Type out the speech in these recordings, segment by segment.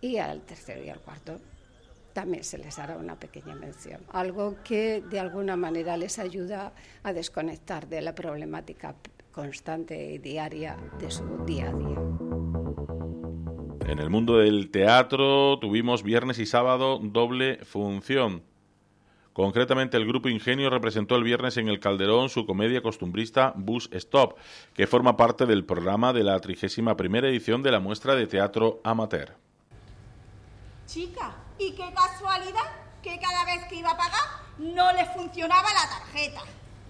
y al tercero y al cuarto también se les hará una pequeña mención. Algo que de alguna manera les ayuda a desconectar de la problemática constante y diaria de su día a día. En el mundo del teatro tuvimos viernes y sábado doble función. Concretamente, el Grupo Ingenio representó el viernes en el Calderón su comedia costumbrista Bus Stop, que forma parte del programa de la 31ª edición de la muestra de teatro amateur. Chica, y qué casualidad que cada vez que iba a pagar no le funcionaba la tarjeta.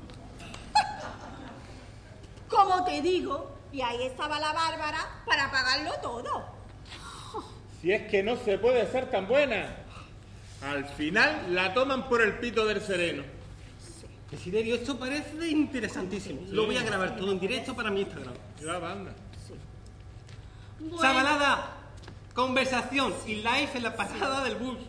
Como te digo, y ahí estaba la Bárbara para pagarlo todo. Si es que no se puede ser tan buena. Al final la toman por el pito del sereno. Desiderio, esto parece interesantísimo. Sí. Lo voy a grabar todo en directo para mi Instagram. La banda. Sí. Bueno. Chavalada, conversación y live en la pasada del bus.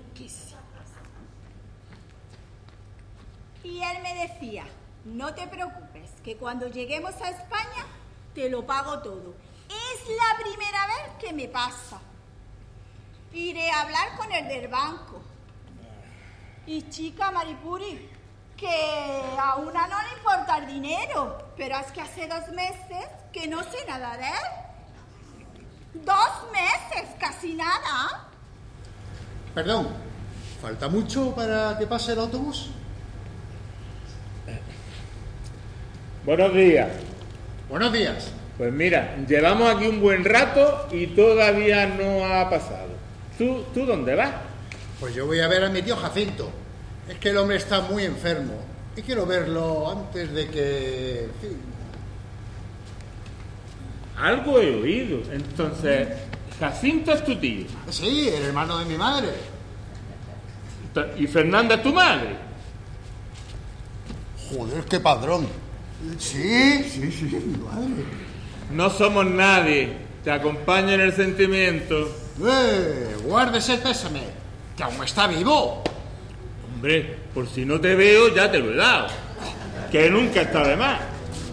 Y él me decía, no te preocupes, que cuando lleguemos a España te lo pago todo. Es la primera vez que me pasa. Iré a hablar con el del banco. Y chica, Maripuri, que a una no le importa el dinero, pero es que hace 2 meses que no sé nada de él. 2 meses, casi nada. Perdón, ¿falta mucho para que pase el autobús? Buenos días. Buenos días. Pues mira, llevamos aquí un buen rato y todavía no ha pasado. ¿Tú dónde vas? Pues yo voy a ver a mi tío Jacinto. Es que el hombre está muy enfermo y quiero verlo antes de que... En fin. Algo he oído. Entonces, Jacinto es tu tío. Sí, el hermano de mi madre. ¿Y Fernanda es tu madre? Joder, qué padrón. Sí, mi madre. No somos nadie. Te acompaño en el sentimiento. Guárdese el pésame, que aún está vivo. Hombre, por si no te veo, ya te lo he dado. Que nunca está de más.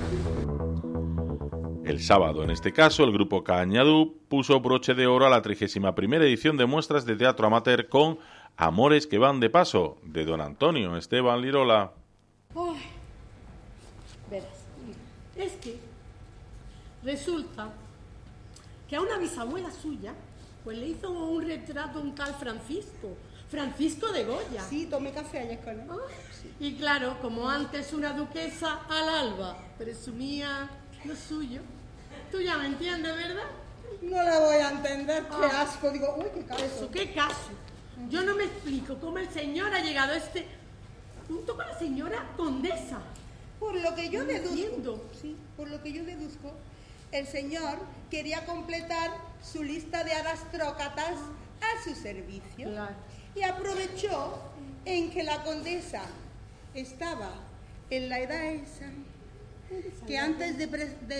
El sábado, en este caso, el grupo Cañadú puso broche de oro a la 31ª edición de muestras de teatro amateur con Amores que van de paso, de don Antonio Esteban Lirola. Ay, verás, es que resulta que a una bisabuela suya pues le hizo un retrato un tal Francisco de Goya. Sí, tomé café ayer con él. Sí. Y claro, como antes una duquesa al alba presumía lo suyo, tú ya me entiendes, ¿verdad? No la voy a entender, qué asco. Digo, uy, qué caso. Eso, qué caso. Yo no me explico cómo el señor ha llegado a este punto con la señora condesa. Por lo que yo deduzco, el señor quería completar su lista de aristócratas a su servicio. Claro. Y aprovechó en que la condesa estaba en la edad esa, que antes de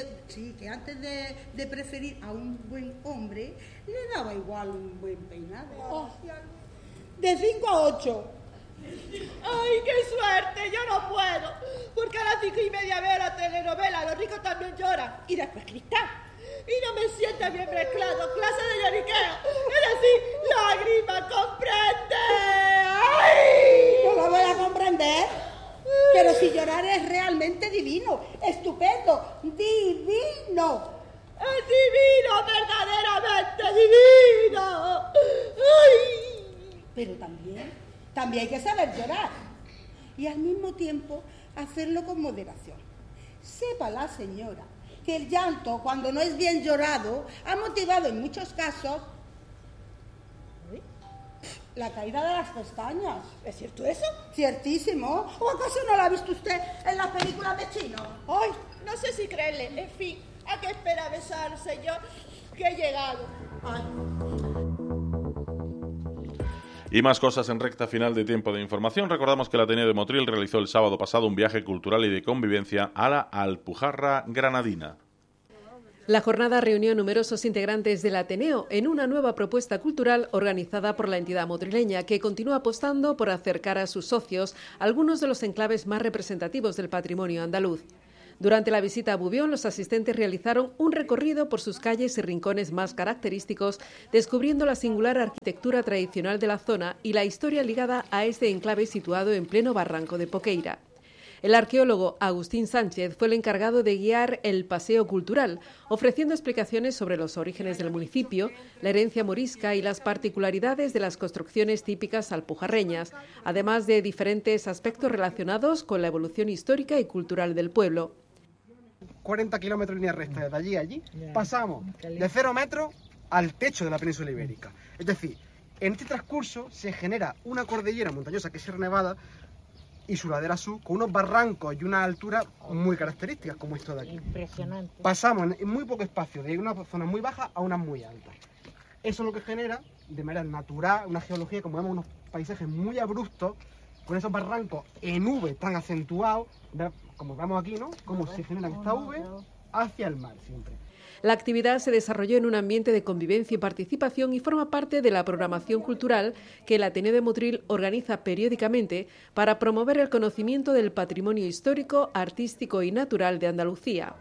preferir a un buen hombre, le daba igual un buen peinado. De 5 a 8. ¡Ay, qué suerte! Yo no puedo, porque a las 5:30 veo la telenovela, los ricos también lloran, y después Cristal. Y no me sienta bien mezclado, clase de lloriqueo, es decir, lágrima, comprende. ¡Ay! No la voy a comprender, pero si llorar es realmente divino, estupendo, divino. Es divino, verdaderamente divino. ¡Ay! Pero también hay que saber llorar y al mismo tiempo hacerlo con moderación. Sepa la señora que el llanto, cuando no es bien llorado, ha motivado en muchos casos la caída de las pestañas. ¿Es cierto eso? Ciertísimo. ¿O acaso no lo ha visto usted en las películas de chino? Ay, no sé si creerle. En fin, ¿a qué espera besar, señor? Que he llegado. Ay. Y más cosas en recta final de Tiempo de Información. Recordamos que el Ateneo de Motril realizó el sábado pasado un viaje cultural y de convivencia a la Alpujarra granadina. La jornada reunió a numerosos integrantes del Ateneo en una nueva propuesta cultural organizada por la entidad motrileña, que continúa apostando por acercar a sus socios algunos de los enclaves más representativos del patrimonio andaluz. Durante la visita a Bubión, los asistentes realizaron un recorrido por sus calles y rincones más característicos, descubriendo la singular arquitectura tradicional de la zona y la historia ligada a este enclave situado en pleno barranco de Poqueira. El arqueólogo Agustín Sánchez fue el encargado de guiar el paseo cultural, ofreciendo explicaciones sobre los orígenes del municipio, la herencia morisca y las particularidades de las construcciones típicas alpujarreñas, además de diferentes aspectos relacionados con la evolución histórica y cultural del pueblo. 40 kilómetros en línea recta, desde allí a allí, pasamos de 0 metros al techo de la península ibérica. Es decir, en este transcurso se genera una cordillera montañosa que es Sierra Nevada, y su ladera sur, con unos barrancos y una altura muy características, como esto de aquí. Impresionante. Pasamos en muy poco espacio, de una zona muy baja a una muy alta. Eso es lo que genera, de manera natural, una geología, como vemos, unos paisajes muy abruptos, con esos barrancos en V tan acentuados, como vemos aquí, ¿no? Cómo se generan esta V hacia el mar siempre. La actividad se desarrolló en un ambiente de convivencia y participación y forma parte de la programación cultural que el Ateneo de Motril organiza periódicamente para promover el conocimiento del patrimonio histórico, artístico y natural de Andalucía.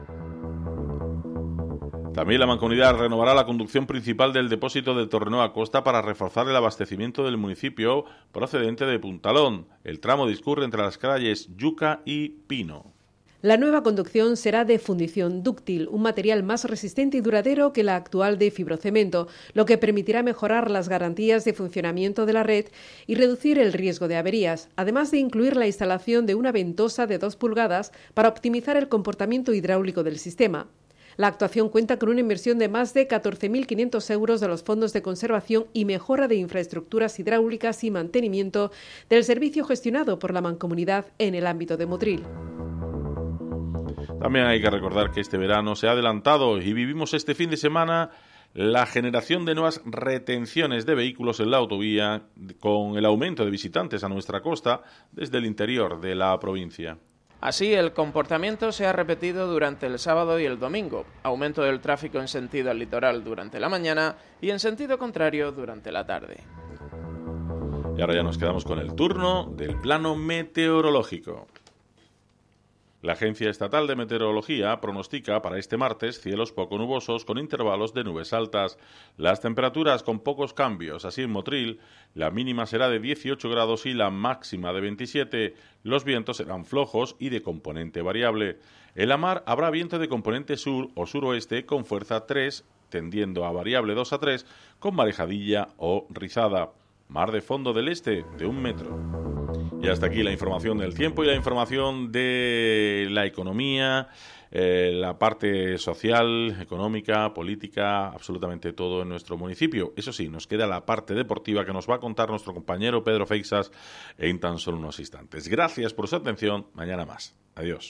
También la Mancomunidad renovará la conducción principal del depósito de Torrenoa Costa para reforzar el abastecimiento del municipio procedente de Puntalón. El tramo discurre entre las calles Yuca y Pino. La nueva conducción será de fundición dúctil, un material más resistente y duradero que la actual de fibrocemento, lo que permitirá mejorar las garantías de funcionamiento de la red y reducir el riesgo de averías, además de incluir la instalación de una ventosa de 2 pulgadas para optimizar el comportamiento hidráulico del sistema. La actuación cuenta con una inversión de más de 14.500 euros de los fondos de conservación y mejora de infraestructuras hidráulicas y mantenimiento del servicio gestionado por la Mancomunidad en el ámbito de Motril. También hay que recordar que este verano se ha adelantado y vivimos este fin de semana la generación de nuevas retenciones de vehículos en la autovía con el aumento de visitantes a nuestra costa desde el interior de la provincia. Así, el comportamiento se ha repetido durante el sábado y el domingo. Aumento del tráfico en sentido al litoral durante la mañana y en sentido contrario durante la tarde. Y ahora ya nos quedamos con el turno del plano meteorológico. La Agencia Estatal de Meteorología pronostica para este martes cielos poco nubosos con intervalos de nubes altas. Las temperaturas con pocos cambios. Así en Motril, la mínima será de 18 grados y la máxima de 27. Los vientos serán flojos y de componente variable. En la mar habrá viento de componente sur o suroeste con fuerza 3, tendiendo a variable 2 a 3, con marejadilla o rizada. Mar de fondo del este de 1 metro. Y hasta aquí la información del tiempo y la información de la economía, la parte social, económica, política, absolutamente todo en nuestro municipio. Eso sí, nos queda la parte deportiva que nos va a contar nuestro compañero Pedro Feixas en tan solo unos instantes. Gracias por su atención. Mañana más. Adiós.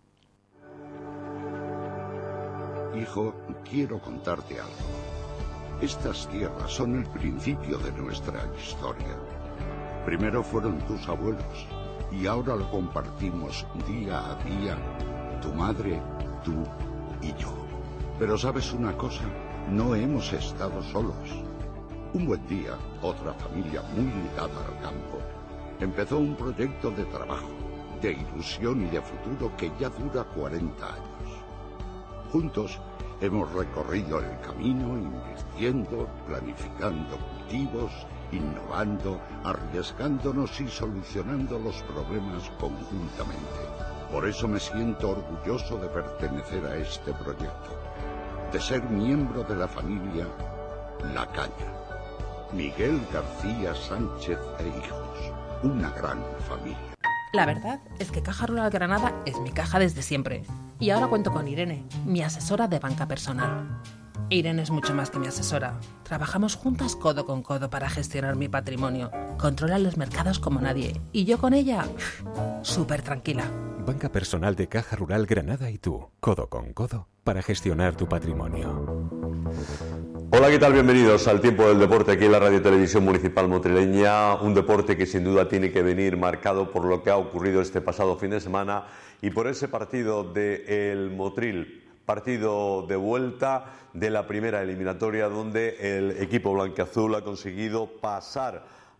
Hijo, quiero contarte algo. Estas tierras son el principio de nuestra historia. Primero fueron tus abuelos y ahora lo compartimos día a día, tu madre, tú y yo. Pero ¿sabes una cosa? No hemos estado solos. Un buen día, otra familia muy ligada al campo empezó un proyecto de trabajo, de ilusión y de futuro que ya dura 40 años. Juntos hemos recorrido el camino invirtiendo, planificando cultivos, innovando, arriesgándonos y solucionando los problemas conjuntamente. Por eso me siento orgulloso de pertenecer a este proyecto, de ser miembro de la familia La Caña. Miguel García Sánchez e hijos, una gran familia. La verdad es que Caja Rural Granada es mi caja desde siempre. Y ahora cuento con Irene, mi asesora de banca personal. Irene es mucho más que mi asesora. Trabajamos juntas codo con codo para gestionar mi patrimonio. Controla los mercados como nadie. Y yo con ella, súper tranquila. Banca personal de Caja Rural Granada y tú, codo con codo, para gestionar tu patrimonio. Hola, ¿qué tal? Bienvenidos al Tiempo del Deporte aquí en la Radio Televisión Municipal Motrileña. Un deporte que sin duda tiene que venir marcado por lo que ha ocurrido este pasado fin de semana y por ese partido de el Motril. Partido de vuelta de la primera eliminatoria donde el equipo blanquiazul ha conseguido pasar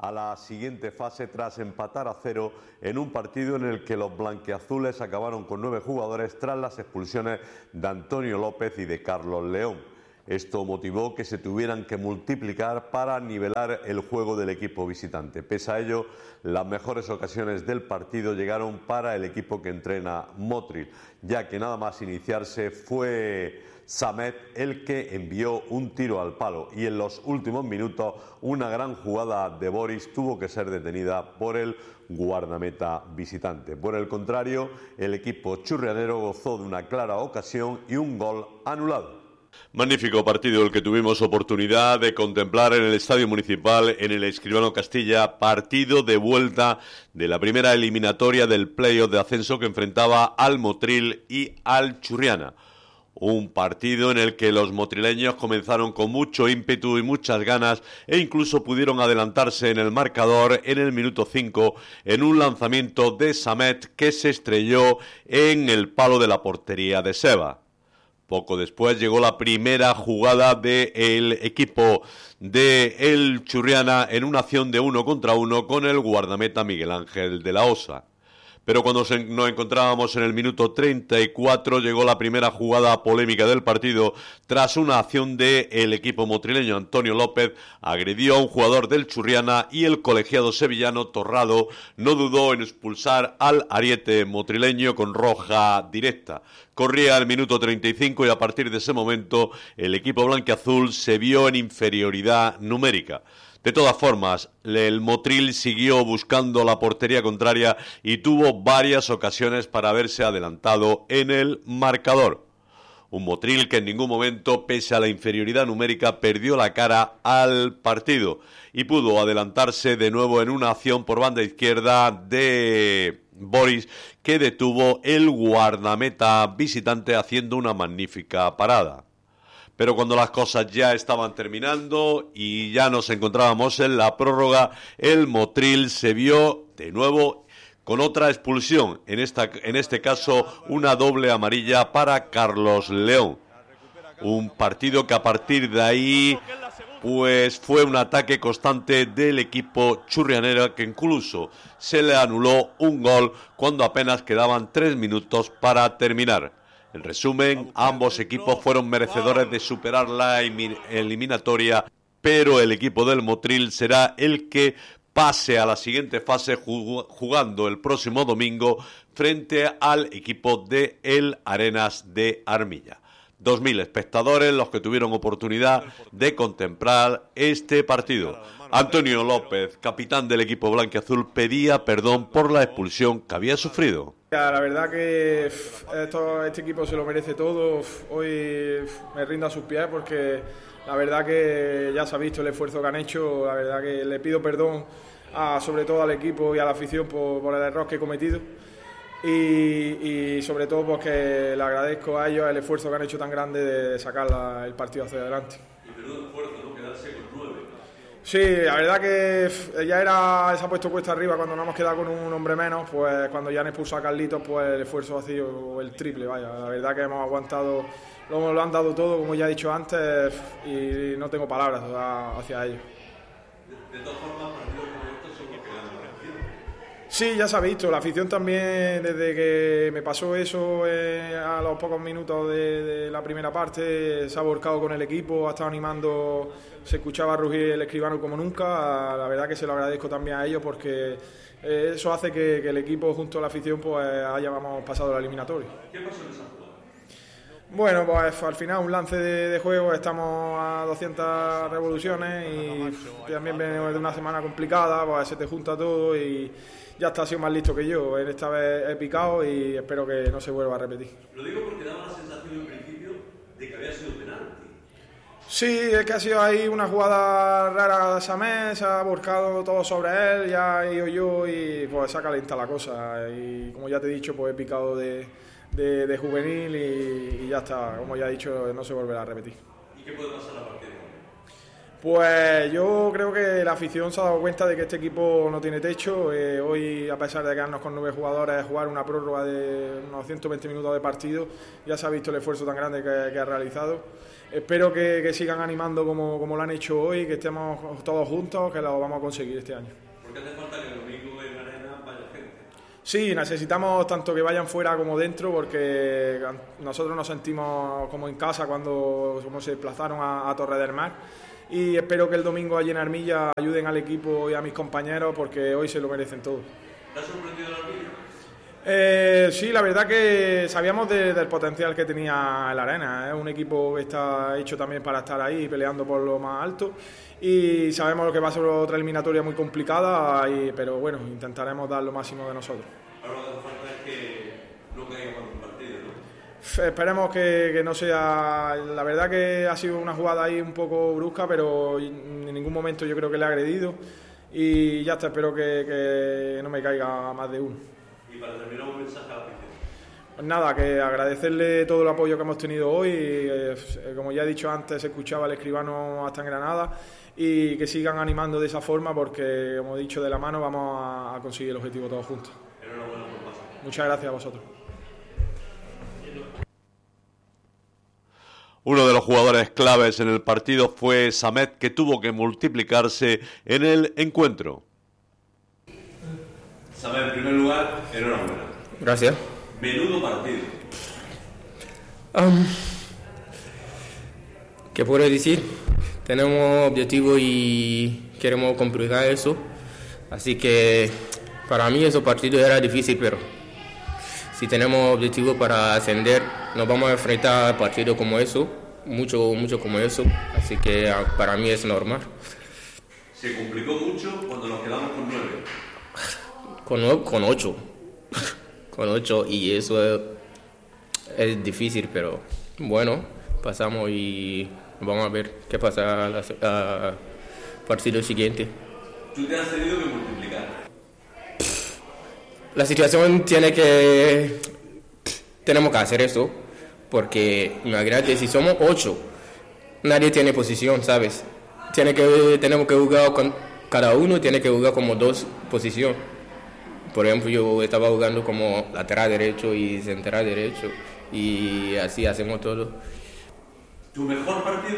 a la siguiente fase tras empatar a 0 en un partido en el que los blanquiazules acabaron con 9 jugadores tras las expulsiones de Antonio López y de Carlos León. Esto motivó que se tuvieran que multiplicar para nivelar el juego del equipo visitante. Pese a ello, las mejores ocasiones del partido llegaron para el equipo que entrena Motril, ya que nada más iniciarse fue Samet el que envió un tiro al palo y en los últimos minutos una gran jugada de Boris tuvo que ser detenida por el guardameta visitante. Por el contrario, el equipo churrianero gozó de una clara ocasión y un gol anulado. Magnífico partido el que tuvimos oportunidad de contemplar en el Estadio Municipal, en el Escribano Castilla, partido de vuelta de la primera eliminatoria del playoff de ascenso que enfrentaba al Motril y al Churriana. Un partido en el que los motrileños comenzaron con mucho ímpetu y muchas ganas e incluso pudieron adelantarse en el marcador en el minuto 5 en un lanzamiento de Samet que se estrelló en el palo de la portería de Seba. Poco después llegó la primera jugada del equipo de el Churriana en una acción de 1 contra 1 con el guardameta Miguel Ángel de la Osa. Pero cuando nos encontrábamos en el minuto 34 llegó la primera jugada polémica del partido tras una acción del equipo motrileño. Antonio López agredió a un jugador del Churriana y el colegiado sevillano Torrado no dudó en expulsar al ariete motrileño con roja directa. Corría el minuto 35 y a partir de ese momento el equipo blanquiazul se vio en inferioridad numérica. De todas formas, el Motril siguió buscando la portería contraria y tuvo varias ocasiones para haberse adelantado en el marcador. Un Motril que en ningún momento, pese a la inferioridad numérica, perdió la cara al partido y pudo adelantarse de nuevo en una acción por banda izquierda de Boris, que detuvo el guardameta visitante haciendo una magnífica parada. Pero cuando las cosas ya estaban terminando y ya nos encontrábamos en la prórroga, el Motril se vio de nuevo con otra expulsión, en este caso una doble amarilla para Carlos León. Un partido que a partir de ahí pues fue un ataque constante del equipo churrianero que incluso se le anuló un gol cuando apenas quedaban 3 minutos para terminar. En resumen, ambos equipos fueron merecedores de superar la eliminatoria, pero el equipo del Motril será el que pase a la siguiente fase jugando el próximo domingo frente al equipo de el Arenas de Armilla. 2.000 espectadores los que tuvieron oportunidad de contemplar este partido. Antonio López, capitán del equipo blanquiazul, pedía perdón por la expulsión que había sufrido. La verdad que este equipo se lo merece todo. Hoy me rindo a sus pies porque la verdad que ya se ha visto el esfuerzo que han hecho. La verdad que le pido perdón sobre todo al equipo y a la afición por el error que he cometido. Y sobre todo porque le agradezco a ellos el esfuerzo que han hecho tan grande de sacar el partido hacia adelante. Y menudo esfuerzo, ¿no? Quedarse con 9. Sí, la verdad que ya se ha puesto cuesta arriba cuando nos hemos quedado con un hombre menos, pues cuando ya han expulsado a Carlitos, pues el esfuerzo ha sido el triple, vaya. La verdad que hemos aguantado, lo han dado todo, como ya he dicho antes, y no tengo palabras hacia ellos. De todas formas, partidos como estos son los que dan la afición. Sí, ya se ha visto, la afición también, desde que me pasó eso a los pocos minutos de la primera parte, se ha volcado con el equipo, ha estado animando, se escuchaba rugir el Escribano como nunca. La verdad que se lo agradezco también a ellos porque eso hace que el equipo junto a la afición pues hayamos pasado la eliminatoria. ¿Qué pasó en esa jugada? Bueno, pues al final un lance de juego, estamos a 200 revoluciones y también venimos de una semana complicada, pues se te junta todo y ya está, ha sido más listo que yo. Esta vez he picado y espero que no se vuelva a repetir. Lo digo porque daba la sensación en principio de que había sido penalti. Sí, es que ha sido ahí una jugada rara de Samet, se ha volcado todo sobre él, ya he ido yo y pues se ha calentado la cosa. Y como ya te he dicho, pues he picado de juvenil y ya está, como ya he dicho, no se volverá a repetir. ¿Y qué puede pasar a partir de ahora? Pues yo creo que la afición se ha dado cuenta de que este equipo no tiene techo. Hoy, a pesar de quedarnos con 9 jugadores, jugar una prórroga de unos 120 minutos de partido, ya se ha visto el esfuerzo tan grande que ha realizado. Espero que sigan animando como lo han hecho hoy, que estemos todos juntos, que lo vamos a conseguir este año. ¿Por qué hace falta que el domingo en la arena vaya gente? Sí, necesitamos tanto que vayan fuera como dentro, porque nosotros nos sentimos como en casa cuando se desplazaron a Torre del Mar. Y espero que el domingo allí en Armilla ayuden al equipo y a mis compañeros, porque hoy se lo merecen todos. ¿Te ha sorprendido el Armilla? Sí, la verdad que sabíamos del potencial que tenía el Arena. Es un equipo que está hecho también para estar ahí peleando por lo más alto, y sabemos que va a ser otra eliminatoria muy complicada, pero bueno, intentaremos dar lo máximo de nosotros. Ahora lo que hace falta es que no caigamos en un partido, ¿no? Esperemos que no sea... La verdad que ha sido una jugada ahí un poco brusca, pero en ningún momento yo creo que le ha agredido, y ya está, espero que no me caiga más de uno. Y para terminar, un mensaje a la afición. Pues nada, que agradecerle todo el apoyo que hemos tenido hoy. Como ya he dicho antes, se escuchaba el escribano hasta en Granada, y que sigan animando de esa forma, porque, como he dicho, de la mano vamos a conseguir el objetivo todos juntos. Enhorabuena por pasar. Muchas gracias a vosotros. Uno de los jugadores claves en el partido fue Samet, que tuvo que multiplicarse en el encuentro. Samet, en primer lugar, enhorabuena. Gracias. Menudo partido. ¿Qué puedo decir? Tenemos objetivos y queremos completar eso. Así que para mí ese partido era difícil, pero si tenemos objetivos para ascender, nos vamos a enfrentar a partidos como eso, mucho como eso. Así que para mí es normal. Se complicó mucho cuando nos quedamos con 9. Con 8. Con 8, y eso es difícil, pero bueno, pasamos y vamos a ver qué pasa al partido siguiente. ¿Tú te has tenido que multiplicar? La situación tenemos que hacer eso, porque imagínate, si somos 8, nadie tiene posición, ¿sabes? Tenemos que jugar cada uno tiene que jugar como 2 posiciones. Por ejemplo, yo estaba jugando como lateral derecho y central derecho, y así hacemos todo. ¿Tu mejor partido?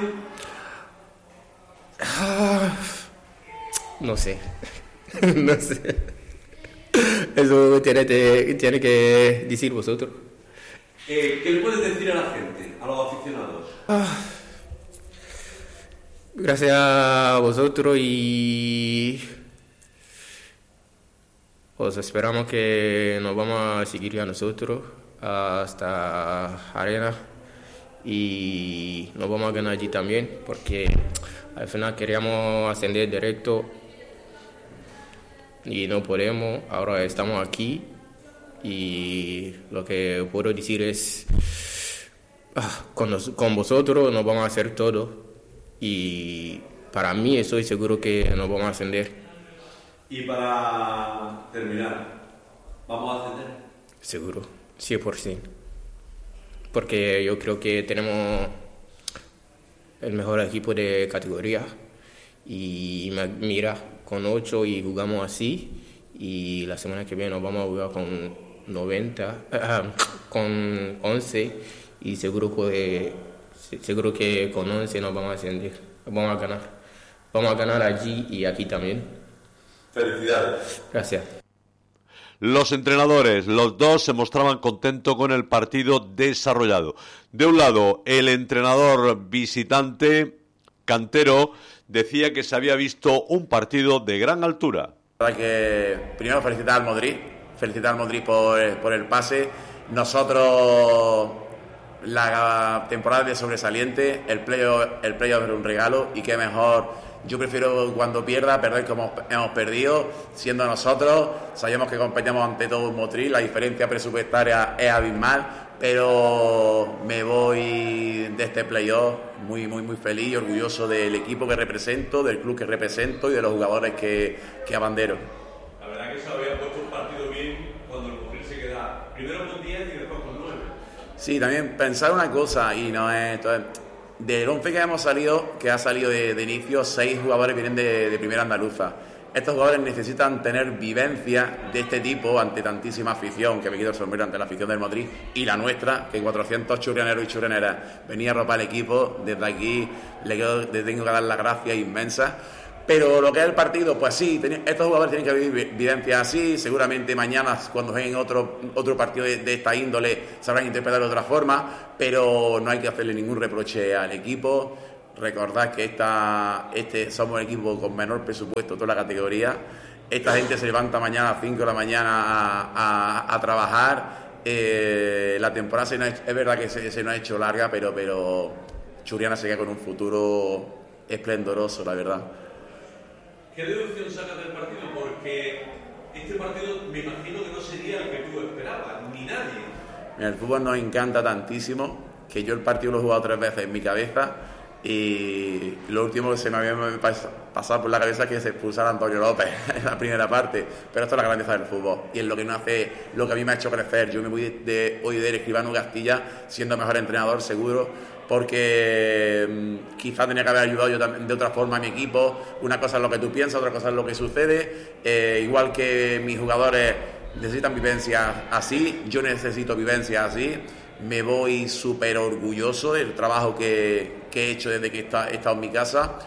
No sé. No sé. Eso tiene que decir vosotros. ¿Qué le puedes decir a la gente, a los aficionados? Gracias a vosotros, y os esperamos que nos vamos a seguir a nosotros hasta Arena, y nos vamos a ganar allí también, porque al final queríamos ascender directo y no podemos. Ahora estamos aquí, y lo que puedo decir es con vosotros nos vamos a hacer todo, y para mí estoy seguro que nos vamos a ascender. Y para terminar, ¿vamos a ascender? Seguro, 100%. Porque yo creo que tenemos el mejor equipo de categoría, y mira, con 8 y jugamos así, y la semana que viene nos vamos a jugar con 11, y seguro que con 11 nos vamos a ascender, vamos a ganar allí y aquí también. Felicidades. Gracias. Los entrenadores, los dos, se mostraban contentos con el partido desarrollado. De un lado, el entrenador visitante, Cantero, decía que se había visto un partido de gran altura. Que primero felicitar al Madrid por el pase. Nosotros, la temporada de sobresaliente, el playoff era un regalo, y qué mejor. Yo prefiero cuando perder como hemos perdido, siendo nosotros. Sabemos que competimos ante todo un Motril, la diferencia presupuestaria es abismal, pero me voy de este playoff muy feliz y orgulloso del equipo que represento, del club que represento y de los jugadores que abandero. La verdad que se había puesto un partido bien cuando el Motril se queda primero con 10 y después con 9. Sí, también pensar una cosa, y no es... Del 11 que ha salido de inicio, 6 jugadores vienen de primera andaluza. Estos jugadores necesitan tener vivencia de este tipo ante tantísima afición, que me quito el sombrero ante la afición del Madrid y la nuestra, que 400 churrianeros y churrianeras venía a ropar el equipo. Desde aquí le tengo que dar las gracias inmensas. Pero lo que es el partido, pues sí, estos jugadores tienen que vivir vivencias así. Seguramente mañana, cuando jueguen otro partido de esta índole, sabrán interpretar de otra forma, pero no hay que hacerle ningún reproche al equipo. Recordad que somos el equipo con menor presupuesto de toda la categoría. Esta gente se levanta mañana a las 5 de la mañana a trabajar. La temporada es verdad que se nos ha hecho larga, pero Churriana se queda con un futuro esplendoroso, la verdad. ¿Qué deducción sacas del partido? Porque este partido me imagino que no sería el que tú esperabas, ni nadie. Mira, el fútbol nos encanta tantísimo que yo el partido lo he jugado 3 veces en mi cabeza. Y lo último que se me había pasado por la cabeza es que se expulsara a Antonio López en la primera parte, pero esto es la grandeza del fútbol y es lo que a mí me ha hecho crecer. Yo me voy hoy del Escribano Castilla siendo mejor entrenador seguro, porque quizás tenía que haber ayudado yo también de otra forma a mi equipo. Una cosa es lo que tú piensas, otra cosa es lo que sucede. Igual que mis jugadores necesitan vivencias así, yo necesito vivencias así. Me voy súper orgulloso del trabajo que he hecho desde que he estado en mi casa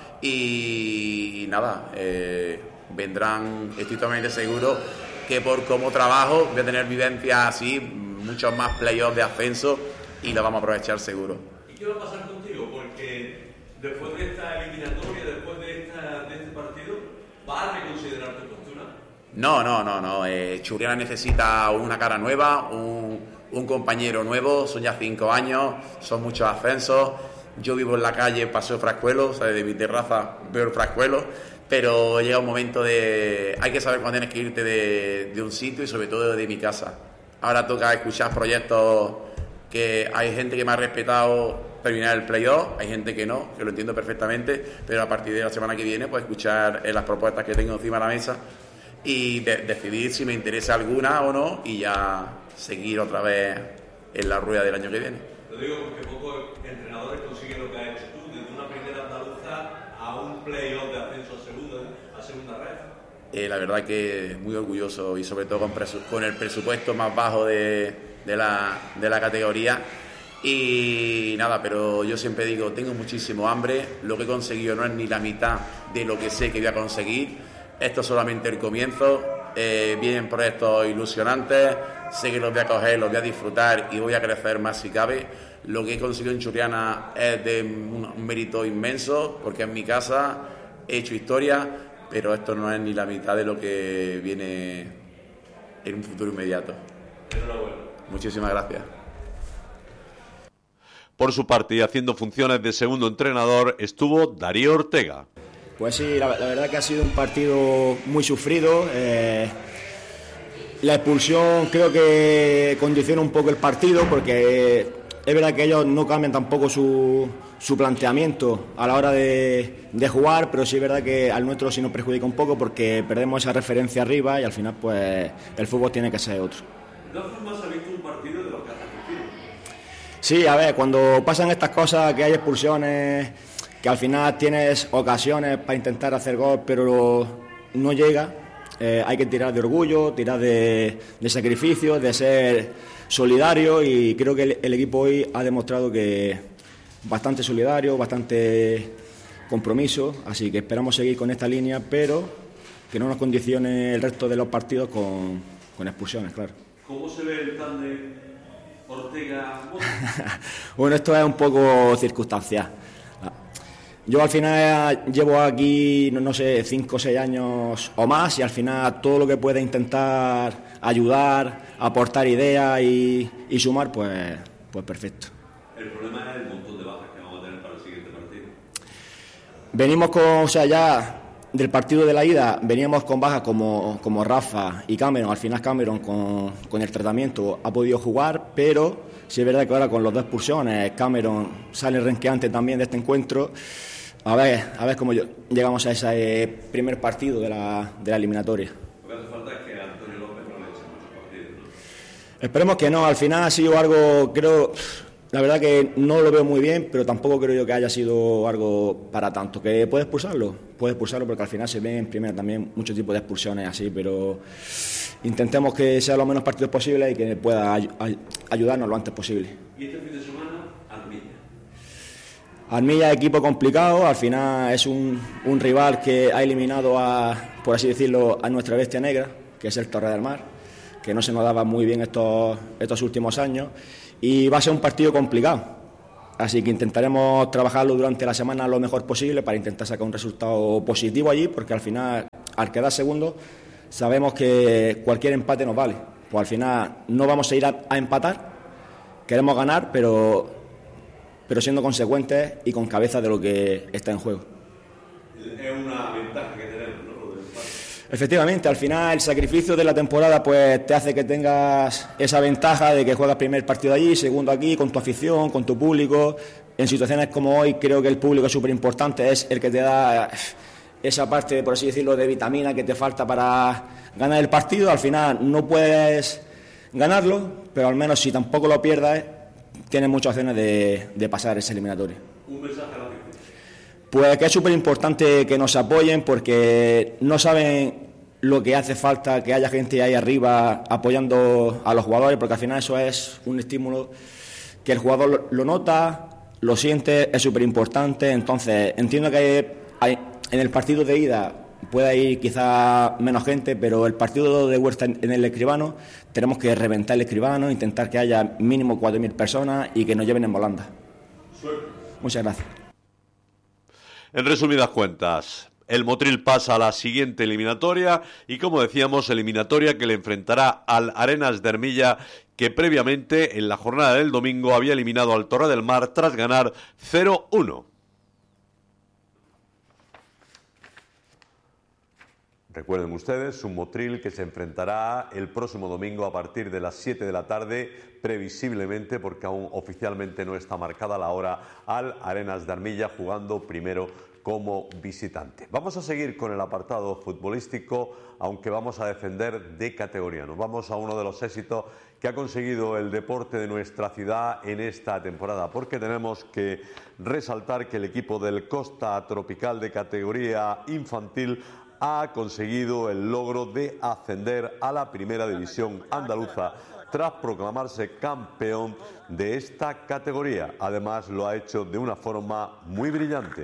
y nada, vendrán, estoy totalmente seguro que por cómo trabajo voy a tener vivencias así, muchos más playoffs de ascenso y lo vamos a aprovechar seguro. ¿Y qué va a pasar contigo? Porque después de esta eliminatoria, después de este partido, ¿vas a reconsiderar tu postura? No. Churriana necesita una cara nueva, un compañero nuevo. Son ya 5 años, son muchos ascensos. Yo vivo en la calle, paso el Frascuelo, o sea, desde mi terraza veo el Frascuelo, pero llega un momento hay que saber cuándo tienes que irte de un sitio y sobre todo de mi casa. Ahora toca escuchar proyectos que hay gente que me ha respetado terminar el playoff, hay gente que no, que lo entiendo perfectamente, pero a partir de la semana que viene pues escuchar las propuestas que tengo encima de la mesa y decidir si me interesa alguna o no y ya seguir otra vez en la rueda del año que viene. Lo digo porque pocos entrenadores consiguen lo que has hecho tú, desde una primera andaluza a un playoff de ascenso a segunda red. La verdad que muy orgulloso y sobre todo con el presupuesto más bajo de la categoría. Y nada, pero yo siempre digo, tengo muchísimo hambre, lo que he conseguido no es ni la mitad de lo que sé que voy a conseguir. Esto es solamente el comienzo. Vienen proyectos ilusionantes, sé que los voy a coger, los voy a disfrutar y voy a crecer más si cabe. Lo que he conseguido en Churriana es de un mérito inmenso, porque en mi casa he hecho historia, pero esto no es ni la mitad de lo que viene en un futuro inmediato. Muchísimas gracias. Por su parte, y haciendo funciones de segundo entrenador, estuvo Darío Ortega. Pues sí, la verdad que ha sido un partido muy sufrido. La expulsión creo que condiciona un poco el partido, porque es verdad que ellos no cambian tampoco su planteamiento a la hora de jugar, pero sí es verdad que al nuestro sí nos perjudica un poco porque perdemos esa referencia arriba y al final pues el fútbol tiene que ser otro. ¿De todas formas has visto un partido de los que has asistido? Sí, a ver, cuando pasan estas cosas, que hay expulsiones, que al final tienes ocasiones para intentar hacer gol, pero no llega, hay que tirar de orgullo, tirar de sacrificio, de ser solidario, y creo que el equipo hoy ha demostrado que bastante solidario, bastante compromiso, así que esperamos seguir con esta línea, pero que no nos condicione el resto de los partidos con expulsiones, claro. ¿Cómo se ve el tándem Ortega? Bueno, esto es un poco circunstancial. Yo al final llevo aquí, no sé, 5 o 6 años o más, y al final todo lo que pueda intentar ayudar, aportar ideas y sumar, pues perfecto. El problema es el montón de bajas que vamos a tener para el siguiente partido. Venimos ya del partido de la ida, veníamos con bajas como Rafa y Cameron. Al final Cameron con el tratamiento ha podido jugar, pero sí es verdad que ahora con los 2 expulsiones, Cameron sale renqueante también de este encuentro. A ver cómo llegamos a ese primer partido de la eliminatoria. Lo que hace falta es que Antonio López no le eche muchos partidos, ¿no? Esperemos que no. Al final ha sido algo, creo, la verdad que no lo veo muy bien, pero tampoco creo yo que haya sido algo para tanto. ¿Que puede expulsarlo? Puede expulsarlo porque al final se ven en primera también muchos tipos de expulsiones así, pero intentemos que sea lo menos partidos posible y que pueda ayudarnos lo antes posible. ¿Y este fin de semana, Armilla? Armilla, equipo complicado, al final es un rival que ha eliminado por así decirlo, a nuestra bestia negra, que es el Torre del Mar, que no se nos daba muy bien estos últimos años, y va a ser un partido complicado, así que intentaremos trabajarlo durante la semana lo mejor posible para intentar sacar un resultado positivo allí, porque al final, al quedar segundo, sabemos que cualquier empate nos vale, pues al final no vamos a ir a empatar, queremos ganar, pero siendo consecuentes y con cabeza de lo que está en juego. Es una ventaja que tenemos, ¿no? Efectivamente, al final el sacrificio de la temporada pues te hace que tengas esa ventaja de que juegas primer partido allí, segundo aquí, con tu afición, con tu público. En situaciones como hoy creo que el público es súper importante, es el que te da esa parte, por así decirlo, de vitamina que te falta para ganar el partido. Al final no puedes ganarlo, pero al menos si tampoco lo pierdas, tienes muchas opciones de pasar esa eliminatoria. Un mensaje a la gente. Pues que es súper importante que nos apoyen porque no saben lo que hace falta que haya gente ahí arriba apoyando a los jugadores, porque al final eso es un estímulo que el jugador lo nota, lo siente, es súper importante. Entonces entiendo que en el partido de ida puede ir quizá menos gente, pero el partido de vuelta en el Escribano tenemos que reventar el Escribano, intentar que haya mínimo 4.000 personas y que nos lleven en volanda. Suerte. Muchas gracias. En resumidas cuentas, el Motril pasa a la siguiente eliminatoria y, como decíamos, eliminatoria que le enfrentará al Arenas de Armilla, que previamente en la jornada del domingo había eliminado al Torre del Mar tras ganar 0-1. Recuerden ustedes, un Motril que se enfrentará el próximo domingo a partir de las 7 de la tarde, previsiblemente, porque aún oficialmente no está marcada la hora, al Arenas de Armilla, jugando primero como visitante. Vamos a seguir con el apartado futbolístico, aunque vamos a defender de categoría. Nos vamos a uno de los éxitos que ha conseguido el deporte de nuestra ciudad en esta temporada, porque tenemos que resaltar que el equipo del Costa Tropical de categoría infantil ha conseguido el logro de ascender a la primera división andaluza tras proclamarse campeón de esta categoría. Además, lo ha hecho de una forma muy brillante.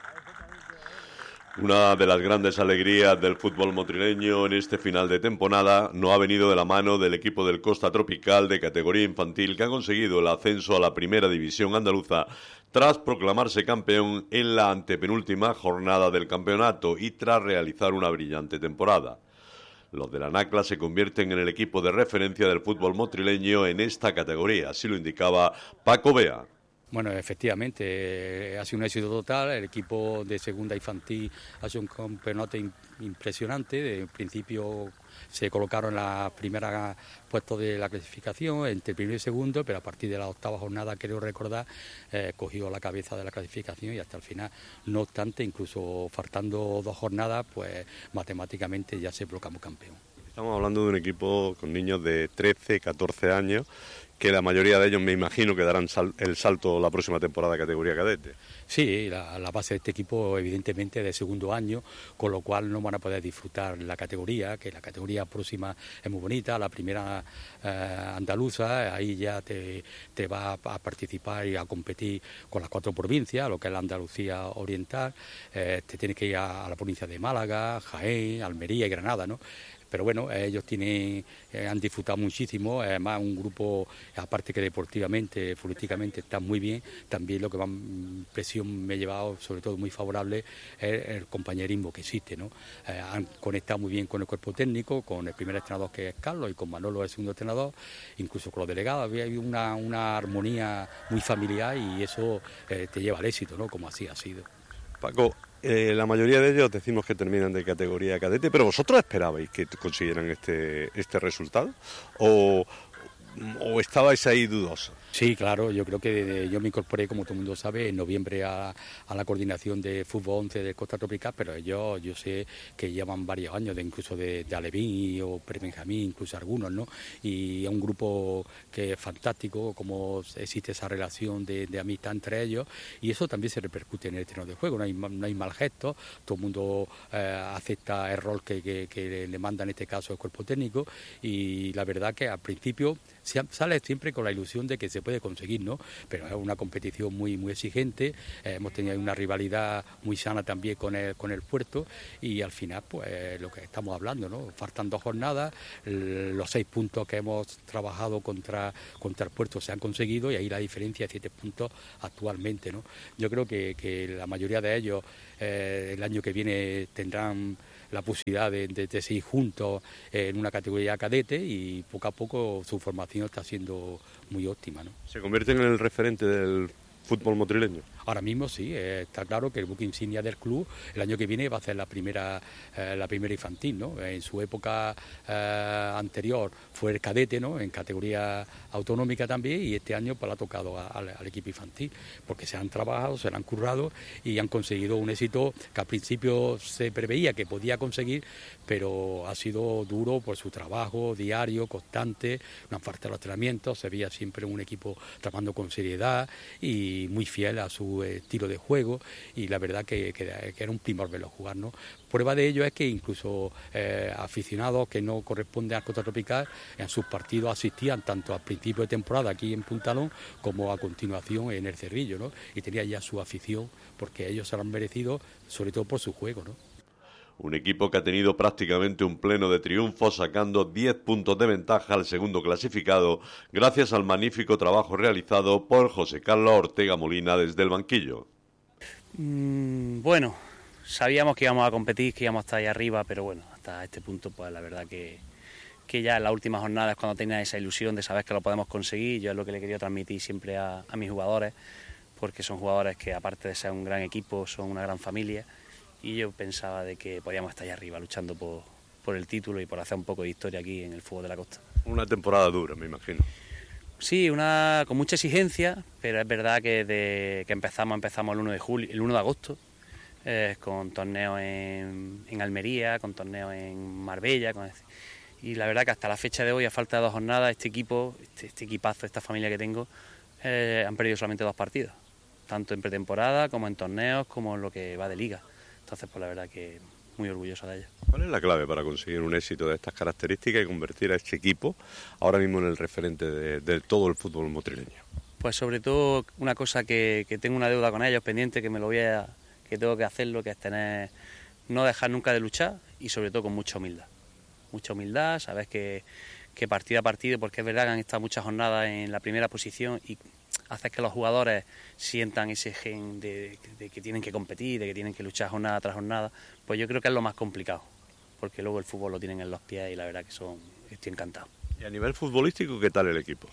Una de las grandes alegrías del fútbol motrileño en este final de temporada no ha venido de la mano del equipo del Costa Tropical de categoría infantil, que ha conseguido el ascenso a la primera división andaluza tras proclamarse campeón en la antepenúltima jornada del campeonato y tras realizar una brillante temporada. Los de la Nacla se convierten en el equipo de referencia del fútbol motrileño en esta categoría, así lo indicaba Paco Bea. Bueno, efectivamente, ha sido un éxito total. El equipo de segunda infantil ha sido un campeonato impresionante. En principio se colocaron en la primera puesto de la clasificación, entre el primero y segundo, pero a partir de la octava jornada, creo recordar, cogió la cabeza de la clasificación y hasta el final. No obstante, incluso faltando 2 jornadas, pues matemáticamente ya se proclamó campeón. Estamos hablando de un equipo con niños de 13, 14 años, que la mayoría de ellos me imagino que darán el salto la próxima temporada de categoría cadete. Sí, la base de este equipo evidentemente es de segundo año, con lo cual no van a poder disfrutar la categoría, que la categoría próxima es muy bonita, la primera andaluza, ahí ya te va a participar y a competir con las 4 provincias, lo que es la Andalucía Oriental, te tienes que ir a la provincia de Málaga, Jaén, Almería y Granada, ¿no? Pero bueno, ellos han disfrutado muchísimo, además un grupo, aparte que deportivamente, futbolísticamente está muy bien, también lo que más impresión me he llevado, sobre todo muy favorable, es el compañerismo que existe, ¿no? Han conectado muy bien con el cuerpo técnico, con el primer entrenador que es Carlos y con Manolo el segundo entrenador, incluso con los delegados, había una armonía muy familiar y eso te lleva al éxito, ¿no? Como así ha sido. Paco, la mayoría de ellos decimos que terminan de categoría cadete, pero ¿vosotros esperabais que consiguieran este resultado? ¿O estabais ahí dudosos? Sí, claro, yo creo que yo me incorporé, como todo el mundo sabe, en noviembre a la coordinación de Fútbol 11 de Costa Tropical, pero ellos yo sé que llevan varios años, incluso de Alevín o Prebenjamín, incluso algunos, ¿no? Y es un grupo que es fantástico, como existe esa relación de amistad entre ellos, y eso también se repercute en el terreno de juego, no hay mal gesto, todo el mundo acepta el rol que le manda en este caso el cuerpo técnico, y la verdad que al principio sale siempre con la ilusión de que se puede conseguir, ¿no? Pero es una competición muy exigente, hemos tenido una rivalidad muy sana también con el Puerto, y al final pues lo que estamos hablando, ¿no? Faltan 2 jornadas, los 6 puntos que hemos trabajado contra el Puerto se han conseguido, y ahí la diferencia es 7 puntos actualmente, ¿no? Yo creo que la mayoría de ellos el año que viene tendrán la posibilidad de seguir juntos en una categoría cadete, y poco a poco su formación está siendo muy óptima, ¿no? ¿Se convierten en el referente del fútbol motrileño? Ahora mismo sí, está claro que el buque insignia del club el año que viene va a ser la primera infantil, ¿no? En su época anterior fue el cadete, ¿no? En categoría autonómica también, y este año pues le ha tocado al equipo infantil, porque se han trabajado, se lo han currado y han conseguido un éxito que al principio se preveía que podía conseguir, pero ha sido duro por su trabajo diario, constante, no han faltado los entrenamientos, se veía siempre un equipo trabajando con seriedad y muy fiel a su estilo de juego, y la verdad que era un primor verlo jugar, ¿no? Prueba de ello es que incluso aficionados que no corresponden al Costa Tropical en sus partidos asistían tanto al principio de temporada aquí en Puntalón como a continuación en el Cerrillo, ¿no? Y tenían ya su afición, porque ellos se lo han merecido, sobre todo por su juego, ¿no? Un equipo que ha tenido prácticamente un pleno de triunfo, sacando 10 puntos de ventaja al segundo clasificado, gracias al magnífico trabajo realizado por José Carlos Ortega Molina desde el banquillo. Bueno, sabíamos que íbamos a competir, que íbamos a estar ahí arriba, pero bueno, hasta este punto, pues la verdad que ya en las últimas jornadas, cuando tenía esa ilusión de saber que lo podemos conseguir, yo es lo que le quería transmitir siempre a mis jugadores, porque son jugadores que, aparte de ser un gran equipo, son una gran familia. Y yo pensaba de que podíamos estar ahí arriba luchando por el título y por hacer un poco de historia aquí en el fútbol de la costa. Una temporada dura, me imagino. Sí, con mucha exigencia, pero es verdad que desde que empezamos el 1 de agosto, con torneos en Almería, con torneos en Marbella, y la verdad que hasta la fecha de hoy, a falta de 2 jornadas, este equipo, este equipazo, esta familia que tengo, han perdido solamente 2 partidos, tanto en pretemporada como en torneos, como en lo que va de liga. Entonces, pues la verdad que muy orgulloso de ellos. ¿Cuál es la clave para conseguir un éxito de estas características y convertir a este equipo ahora mismo en el referente de todo el fútbol motrileño? Pues sobre todo una cosa que tengo una deuda con ellos pendiente, que tengo que hacerlo, que es no dejar nunca de luchar, y sobre todo con mucha humildad. Mucha humildad, sabes que partido a partido, porque es verdad que han estado muchas jornadas en la primera posición, y hacer que los jugadores sientan ese gen de que tienen que competir, de que tienen que luchar jornada tras jornada, pues yo creo que es lo más complicado, porque luego el fútbol lo tienen en los pies y la verdad que estoy encantado. ¿Y a nivel futbolístico qué tal el equipo?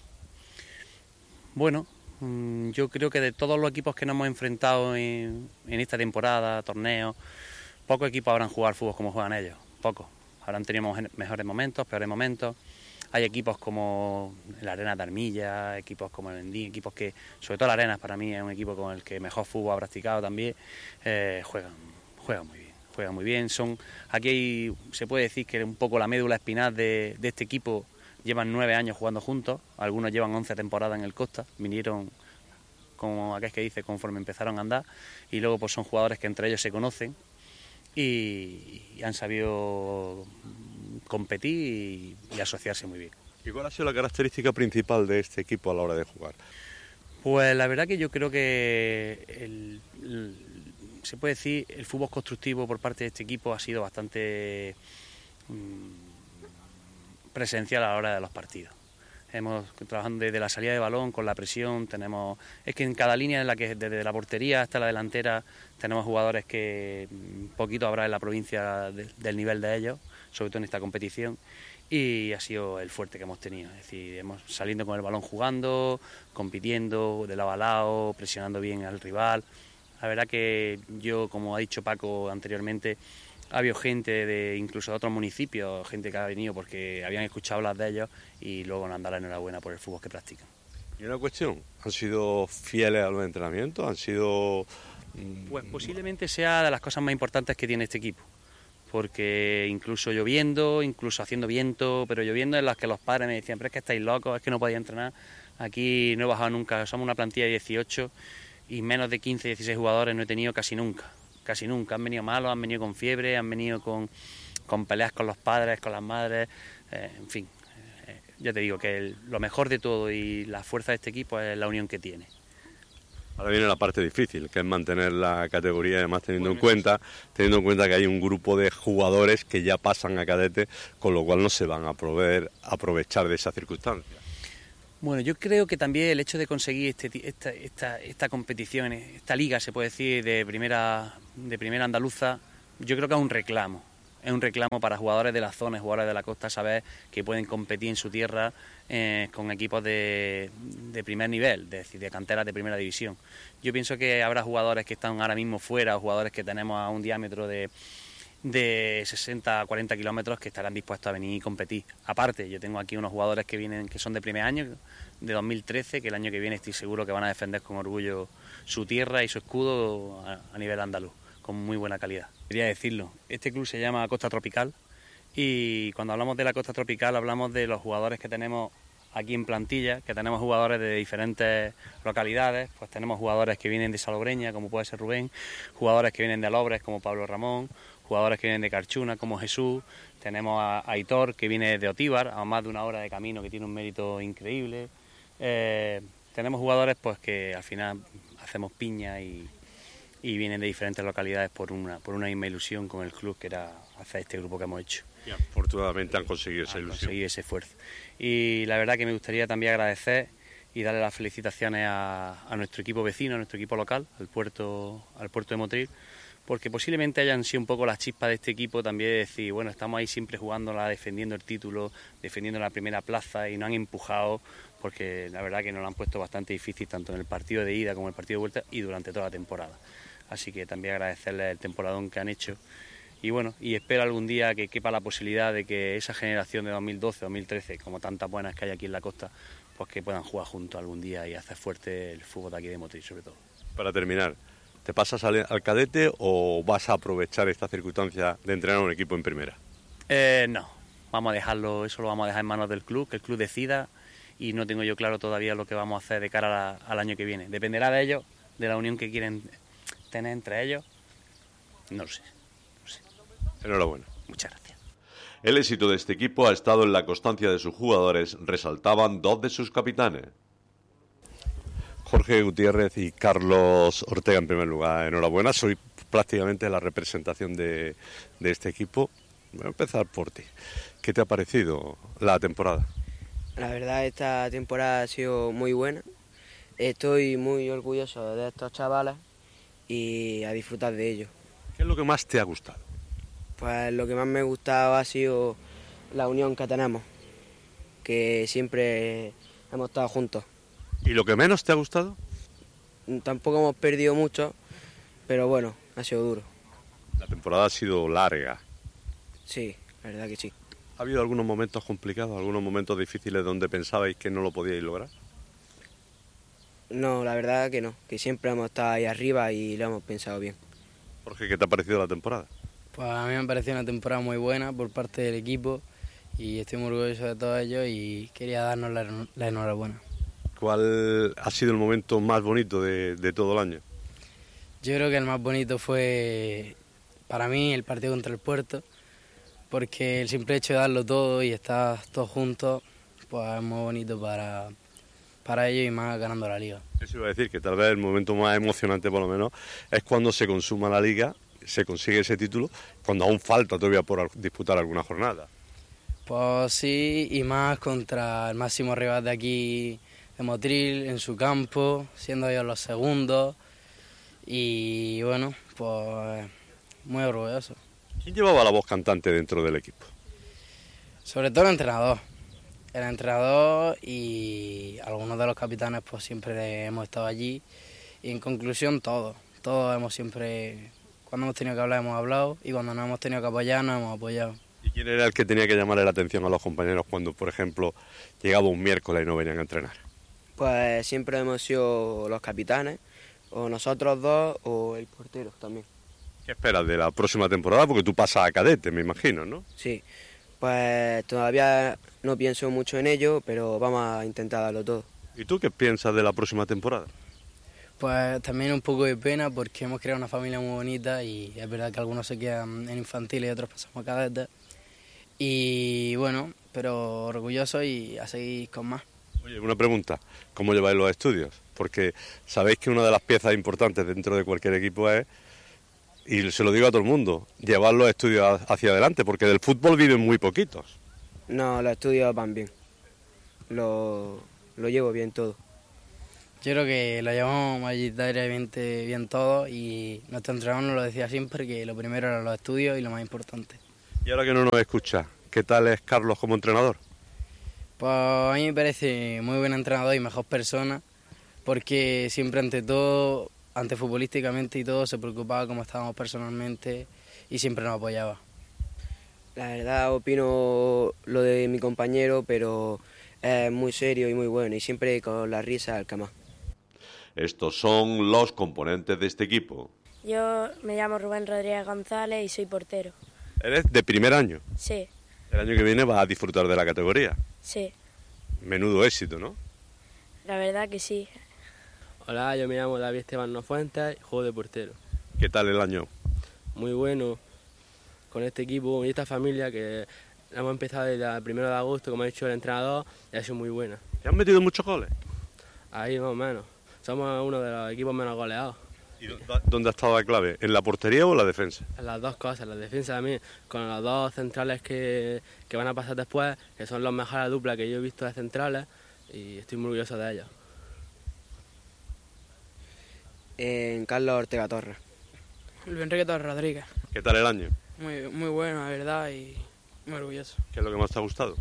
Bueno, yo creo que de todos los equipos que nos hemos enfrentado en esta temporada, torneos, pocos equipos habrán jugado al fútbol como juegan ellos, pocos. Habrán tenido mejores momentos, peores momentos. Hay equipos como la Arena de Armilla, equipos como el Endín, equipos que, sobre todo la Arena, para mí es un equipo con el que mejor fútbol ha practicado también, juegan muy bien. Aquí se puede decir que un poco la médula espinal de este equipo, llevan 9 años jugando juntos, algunos llevan 11 temporadas en el Costa, vinieron, como aquel que dice, conforme empezaron a andar, y luego pues son jugadores que entre ellos se conocen y han sabido competir y asociarse muy bien. ¿Y cuál ha sido la característica principal de este equipo a la hora de jugar? Pues la verdad que yo creo que se puede decir el fútbol constructivo por parte de este equipo ha sido bastante presencial a la hora de los partidos. Hemos trabajando desde la salida de balón con la presión, es que en cada línea en la que desde la portería hasta la delantera tenemos jugadores que poquito habrá en la provincia del nivel de ellos, sobre todo en esta competición, y ha sido el fuerte que hemos tenido. Es decir, hemos saliendo con el balón jugando, compitiendo de lado a lado, presionando bien al rival. La verdad que yo, como ha dicho Paco anteriormente, ha habido gente incluso de otros municipios, gente que ha venido porque habían escuchado hablar de ellos y luego nos han dado la enhorabuena por el fútbol que practican. Y una cuestión, ¿han sido fieles a los entrenamientos? ¿Han sido...? Pues posiblemente sea de las cosas más importantes que tiene este equipo, porque incluso lloviendo, incluso haciendo viento, pero lloviendo en las que los padres me decían, pero es que estáis locos, es que no podéis entrenar, aquí no he bajado nunca, somos una plantilla de 18 y menos de 15, 16 jugadores no he tenido casi nunca, han venido malos, han venido con fiebre, han venido con peleas con los padres, con las madres, en fin, ya te digo que lo mejor de todo y la fuerza de este equipo es la unión que tiene. Ahora viene la parte difícil, que es mantener la categoría, además teniendo en cuenta que hay un grupo de jugadores que ya pasan a cadete, con lo cual no se van a poder aprovechar de esa circunstancia. Bueno, yo creo que también el hecho de conseguir esta competición, esta liga, se puede decir, de primera andaluza, yo creo que es un reclamo. Es un reclamo para jugadores de la zona, jugadores de la costa, saber que pueden competir en su tierra con equipos de primer nivel, es decir, de canteras de primera división. Yo pienso que habrá jugadores que están ahora mismo fuera, o jugadores que tenemos a un diámetro de 60 a 40 kilómetros que estarán dispuestos a venir y competir. Aparte, yo tengo aquí unos jugadores que son de primer año, de 2013, que el año que viene estoy seguro que van a defender con orgullo su tierra y su escudo a nivel andaluz, con muy buena calidad. Quería decirlo, este club se llama Costa Tropical y cuando hablamos de la Costa Tropical hablamos de los jugadores que tenemos aquí en plantilla, que tenemos jugadores de diferentes localidades, pues tenemos jugadores que vienen de Salobreña, como puede ser Rubén, jugadores que vienen de Alobres, como Pablo Ramón, jugadores que vienen de Carchuna, como Jesús, tenemos a Aitor, que viene de Otíbar, a más de una hora de camino, que tiene un mérito increíble. Tenemos jugadores pues que al final hacemos piña y vienen de diferentes localidades por una misma ilusión con el club, que era hacer este grupo que hemos hecho. Y afortunadamente han conseguido esa ilusión. Conseguido ese esfuerzo. Y la verdad que me gustaría también agradecer y darle las felicitaciones a nuestro equipo vecino, a nuestro equipo local, al puerto de Motril, porque posiblemente hayan sido un poco las chispas de este equipo también de decir, bueno, estamos ahí siempre jugándola, defendiendo el título, defendiendo la primera plaza y nos han empujado, porque la verdad que nos lo han puesto bastante difícil tanto en el partido de ida como en el partido de vuelta y durante toda la temporada. Así que también agradecerles el temporadón que han hecho y bueno, y espero algún día que quepa la posibilidad de que esa generación de 2012, 2013, como tantas buenas que hay aquí en la costa, pues que puedan jugar juntos algún día y hacer fuerte el fútbol de aquí de Motril sobre todo. Para terminar, ¿te pasas al cadete o vas a aprovechar esta circunstancia de entrenar a un equipo en primera? No, vamos a dejarlo, eso lo vamos a dejar en manos del club, que el club decida y no tengo yo claro todavía lo que vamos a hacer de cara al año que viene. Dependerá de ellos, de la unión que quieren tener entre ellos, no lo sé. Enhorabuena. Muchas gracias. El éxito de este equipo ha estado en la constancia de sus jugadores, resaltaban dos de sus capitanes. Jorge Gutiérrez y Carlos Ortega, en primer lugar, enhorabuena. Soy prácticamente la representación de este equipo. Voy a empezar por ti. ¿Qué te ha parecido la temporada? La verdad, esta temporada ha sido muy buena. Estoy muy orgulloso de estos chavales y a disfrutar de ellos. ¿Qué es lo que más te ha gustado? Pues lo que más me ha gustado ha sido la unión que tenemos, que siempre hemos estado juntos. ¿Y lo que menos te ha gustado? Tampoco hemos perdido mucho, pero bueno, ha sido duro. La temporada ha sido larga. Sí, la verdad que sí. ¿Ha habido algunos momentos complicados, algunos momentos difíciles donde pensabais que no lo podíais lograr? No, la verdad que no, que siempre hemos estado ahí arriba y lo hemos pensado bien. Jorge, ¿qué te ha parecido la temporada? Pues a mí me ha parecido una temporada muy buena por parte del equipo y estoy muy orgulloso de todos ellos y quería darnos la enhorabuena. ¿Cuál ha sido el momento más bonito de todo el año? Yo creo que el más bonito fue para mí el partido contra el Puerto, porque el simple hecho de darlo todo y estar todos juntos pues es muy bonito para ellos y más ganando la liga. Eso iba a decir, que tal vez el momento más emocionante por lo menos es cuando se consuma la liga, se consigue ese título, cuando aún falta todavía por disputar alguna jornada. Pues sí, y más contra el máximo rival de aquí de Motril, en su campo, siendo ellos los segundos y bueno, pues muy orgulloso. ¿Quién llevaba la voz cantante dentro del equipo? Sobre todo el entrenador y algunos de los capitanes pues siempre hemos estado allí y en conclusión todos hemos siempre, cuando hemos tenido que hablar hemos hablado y cuando nos hemos tenido que apoyar nos hemos apoyado. ¿Y quién era el que tenía que llamarle la atención a los compañeros cuando, por ejemplo, llegaba un miércoles y no venían a entrenar? Pues siempre hemos sido los capitanes, o nosotros dos, o el portero también. ¿Qué esperas de la próxima temporada? Porque tú pasas a cadete, me imagino, ¿no? Sí, pues todavía no pienso mucho en ello, pero vamos a intentar darlo todo. ¿Y tú qué piensas de la próxima temporada? Pues también un poco de pena porque hemos creado una familia muy bonita y es verdad que algunos se quedan en infantil y otros pasamos a cadetes. Y bueno, pero orgulloso y a seguir con más. Oye, una pregunta, ¿cómo lleváis los estudios? Porque sabéis que una de las piezas importantes dentro de cualquier equipo es, y se lo digo a todo el mundo, llevar los estudios hacia adelante, porque del fútbol viven muy poquitos. No, los estudios van bien, lo llevo bien todo. Yo creo que lo llevamos mayoritariamente bien todo y nuestro entrenador nos lo decía siempre que lo primero eran los estudios y lo más importante. Y ahora que no nos escucha, ¿qué tal es Carlos como entrenador? Pues a mí me parece muy buen entrenador y mejor persona porque siempre ante todo, ante futbolísticamente y todo, se preocupaba cómo estábamos personalmente y siempre nos apoyaba. La verdad opino lo de mi compañero, pero es muy serio y muy bueno y siempre con la risa al camás. Estos son los componentes de este equipo. Yo me llamo Rubén Rodríguez González y soy portero. ¿Eres de primer año? Sí, El año que viene vas a disfrutar de la categoría. sí, Menudo éxito, ¿no? la verdad que sí. Hola, yo me llamo David Esteban Nofuentes y juego de portero. ¿Qué tal el año? Muy bueno con este equipo y esta familia que hemos empezado desde el 1 de agosto, como ha dicho el entrenador, y ha sido muy buena. ¿Te han metido muchos goles? Ahí más o menos. Somos uno de los equipos menos goleados. ¿Y dónde ha estado la clave? ¿En la portería o en la defensa? En las dos cosas, la defensa también, con los dos centrales que van a pasar después, que son los mejores duplas que yo he visto de centrales, y estoy muy orgulloso de ellos. En Carlos Ortega Torres. Luis Enrique Torres Rodríguez. ¿Qué tal el año? Muy bueno, la verdad, y muy orgulloso. ¿Qué es lo que más te ha gustado?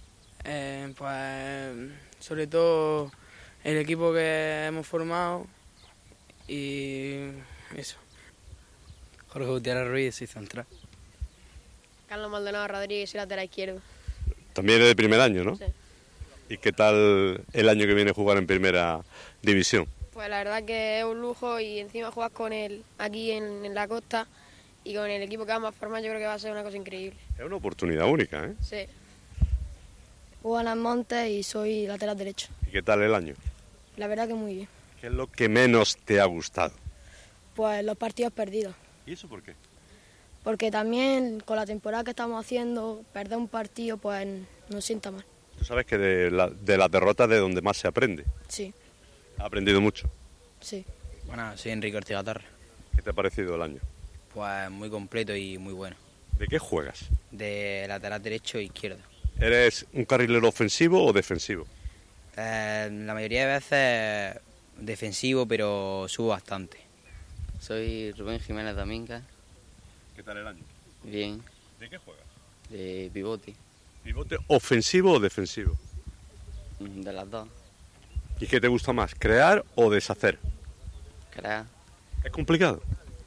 Pues sobre todo el equipo que hemos formado y eso. Jorge Gutiérrez Ruiz, soy central. Carlos Maldonado Rodríguez, soy lateral izquierdo. También eres de primer año, ¿no? Sí. ¿Y qué tal el año que viene jugar en primera división? Pues la verdad que es un lujo y encima jugar con él aquí en la costa y con el equipo que vamos a formar, yo creo que va a ser una cosa increíble. Es una oportunidad única, ¿eh? Sí. Juego a Las Montes y soy lateral derecho. ¿Y qué tal el año? La verdad que muy bien. ¿Qué es lo que menos te ha gustado? Pues los partidos perdidos. ¿Y eso por qué? Porque también con la temporada que estamos haciendo, perder un partido pues nos sienta mal. Tú sabes que de las derrotas es de donde más se aprende. Sí, ¿Has aprendido mucho? sí. Bueno, soy Enrique Ortega Torres. ¿Qué te ha parecido el año? Pues muy completo y muy bueno. ¿De qué juegas? De lateral derecho e izquierdo. ¿Eres un carrilero ofensivo o defensivo? La mayoría de veces defensivo, pero subo bastante. Soy Rubén Jiménez Domínguez. ¿Qué tal el año? Bien. ¿De qué juegas? De pivote. ¿Pivote ofensivo o defensivo? De las dos. ¿Y qué te gusta más, crear o deshacer? Crear. ¿Es complicado?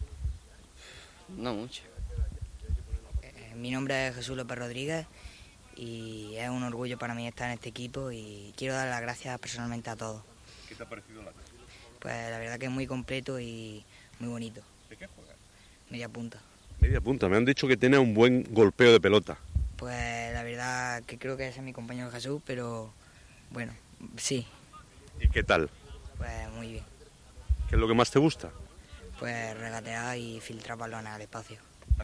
No mucho. Mi nombre es Jesús López Rodríguez y es un orgullo para mí estar en este equipo y quiero dar las gracias personalmente a todos. ¿Qué te ha parecido el año? Pues la verdad que es muy completo y muy bonito. ¿De qué juegas? Media punta. Media punta, me han dicho que tienes un buen golpeo de pelota. Pues la verdad que creo que ese es mi compañero Jesús, pero bueno, sí, ¿Y qué tal? pues muy bien. ¿Qué es lo que más te gusta? Pues regatear y filtrar balones al espacio.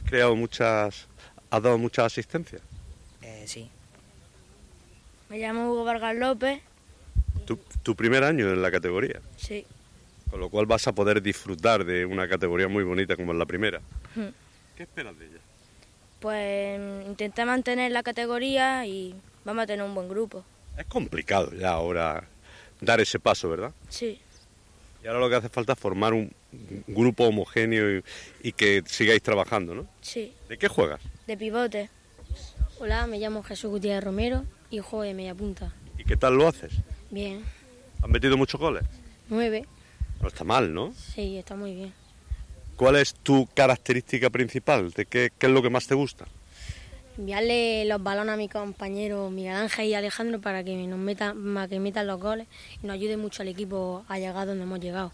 ¿Has dado muchas asistencias? Sí. Me llamo Hugo Vargas López. Tu primer año en la categoría, Sí. con lo cual vas a poder disfrutar de una categoría muy bonita como es la primera. ¿Qué esperas de ella? Pues intenté mantener la categoría y vamos a tener un buen grupo. Es complicado ya ahora dar ese paso, ¿verdad? Sí. Y ahora lo que hace falta es formar un grupo homogéneo y que sigáis trabajando, ¿no? Sí. ¿De qué juegas? De pivote. Hola, me llamo Jesús Gutiérrez Romero y juego de media punta. ¿Y qué tal lo haces? Bien. ¿Has metido muchos goles? 9. No está mal, ¿no? Sí, está muy bien. ¿Cuál es tu característica principal? ¿De qué es lo que más te gusta? enviarle los balones a mis compañeros Miguel Ángel y Alejandro para que metan los goles y nos ayude mucho al equipo a llegar donde hemos llegado.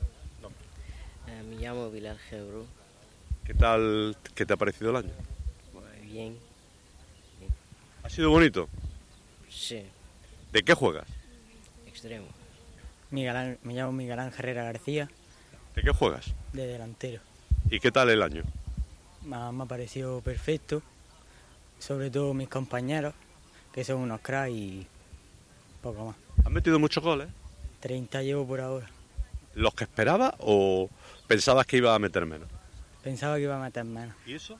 Me llamo Pilar Gebru. ¿Qué tal? ¿Qué te ha parecido el año? Pues bien. ¿Ha sido bonito? Sí. ¿De qué juegas? Extremo. Me llamo Miguel Ángel Herrera García. ¿De qué juegas? De delantero. ¿Y qué tal el año? Me ha parecido perfecto, sobre todo mis compañeros, que son unos cracks y poco más. ¿Has metido muchos goles? 30 llevo por ahora. ¿Los que esperabas o pensabas que ibas a meter menos? Pensaba que iba a meter menos. ¿Y eso?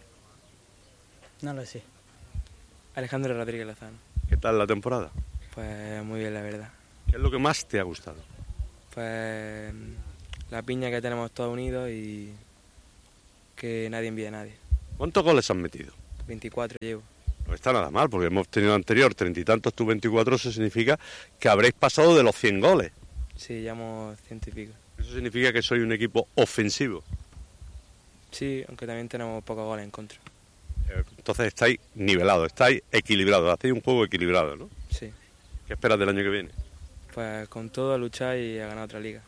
No lo sé. Alejandro Rodríguez Lozano. ¿Qué tal la temporada? Pues muy bien, la verdad. ¿Qué es lo que más te ha gustado? Pues la piña que tenemos todos unidos y que nadie envíe a nadie. ¿Cuántos goles has metido? 24 llevo. No está nada mal, porque hemos tenido anterior 30 y tantos, tú 24, eso significa que habréis pasado de los 100 goles. Sí, llevamos 100 y pico. Eso significa que sois un equipo ofensivo. Sí, aunque también tenemos pocos goles en contra. Entonces estáis nivelados, estáis equilibrados, hacéis un juego equilibrado, ¿no? Sí. ¿Qué esperas del año que viene? Pues con todo a luchar y a ganar otra liga.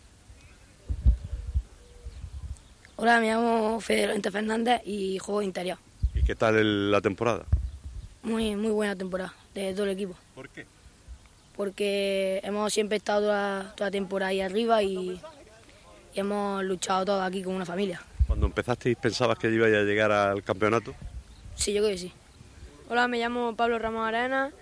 Hola, me llamo Fede Lorente Fernández y juego interior. ¿Y qué tal la temporada? Muy buena temporada de todo el equipo. ¿Por qué? Porque hemos siempre estado toda la temporada ahí arriba y hemos luchado todos aquí como una familia. Cuando empezasteis, ¿pensabas que ibais a llegar al campeonato? Sí, yo creo que sí. Hola, me llamo Pablo Ramos Arena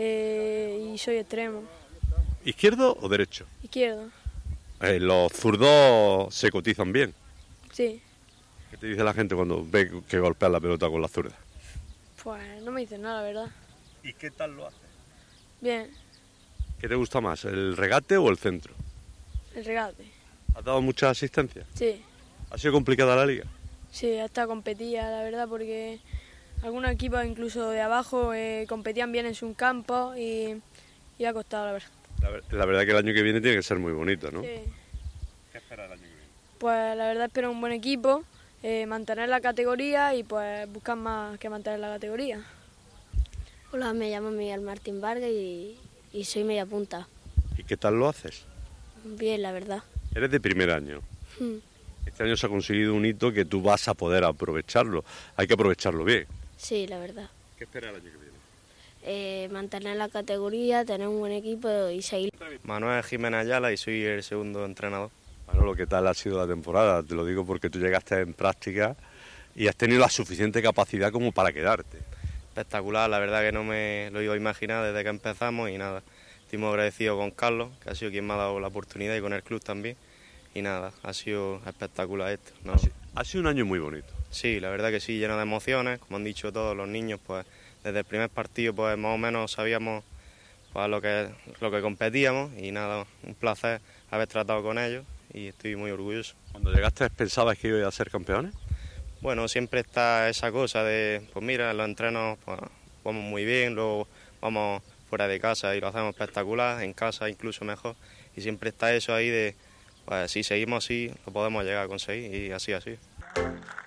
y soy extremo. ¿Izquierdo o derecho? Izquierdo. Los zurdos se cotizan bien. Sí. ¿Qué te dice la gente cuando ve que golpeas la pelota con la zurda? Pues no me dicen nada, la verdad. ¿Y qué tal lo haces? Bien, ¿Qué te gusta más, el regate o el centro? el regate. ¿Has dado mucha asistencia? Sí, ¿Ha sido complicada la liga? sí, hasta competía, la verdad, porque algunos equipos incluso de abajo competían bien en sus campos y ha costado, la verdad. La verdad que el año que viene tiene que ser muy bonito, ¿no? Sí. ¿Qué esperas el año que viene? Pues la verdad espero un buen equipo, mantener la categoría y pues buscar más que mantener la categoría. Hola, me llamo Miguel Martín Vargas y soy media punta. ¿Y qué tal lo haces? Bien, la verdad. Eres de primer año. Mm. Este año se ha conseguido un hito que tú vas a poder aprovecharlo. Hay que aprovecharlo bien. Sí, la verdad. ¿Qué esperas el año que viene? Mantener la categoría, tener un buen equipo y seguir. Manuel Jiménez Ayala y soy el segundo entrenador. Manolo, ¿qué tal ha sido la temporada? Te lo digo porque tú llegaste en práctica y has tenido la suficiente capacidad como para quedarte. Espectacular, la verdad que no me lo iba a imaginar desde que empezamos y nada. Estoy muy agradecido con Carlos, que ha sido quien me ha dado la oportunidad, y con el club también. Y nada, ha sido espectacular esto, ¿no? Ha sido un año muy bonito. Sí, la verdad que sí, lleno de emociones, como han dicho todos los niños, pues desde el primer partido pues más o menos sabíamos pues, lo que competíamos y nada, un placer haber tratado con ellos y estoy muy orgulloso. ¿Cuando llegaste pensabas que ibas a ser campeones? Bueno, siempre está esa cosa de, pues mira, en los entrenos pues, vamos muy bien, luego vamos fuera de casa y lo hacemos espectacular, en casa incluso mejor, y siempre está eso ahí de, pues si seguimos así, lo podemos llegar a conseguir y así ha sido.